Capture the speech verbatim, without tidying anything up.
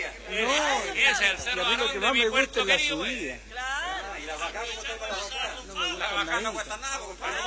No, Ese es el Cerro y a mí lo Barón que de más mi me puerto gusta es la querido, güey. subida. Claro. Y la vaca, ¿cómo está para la vaca? No me La gusta vaca no nada. cuesta nada, compadre.